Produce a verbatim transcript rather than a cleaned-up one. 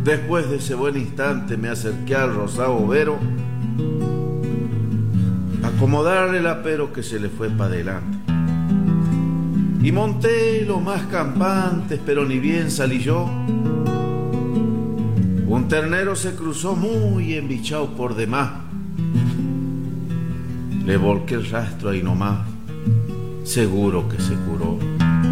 Después de ese buen instante me acerqué al rosado overo a acomodarle el apero que se le fue para adelante. Y monté lo más campantes, pero ni bien salí yo. Un ternero se cruzó muy embichado por demás. Le volqué el rastro ahí nomás, seguro que se curó.